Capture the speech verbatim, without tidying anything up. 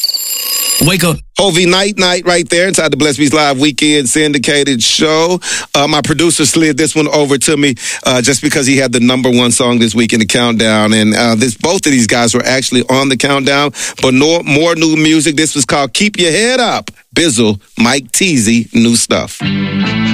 Wake up. Hovey Night Night right there inside the Bless Beats Live Weekend syndicated show. Uh, my producer slid this one over to me uh, just because he had the number one song this week in the countdown. And uh, this both of these guys were actually on the countdown, but no, more new music. This was called Keep Your Head Up. Bizzle, Mike Teasy, new stuff.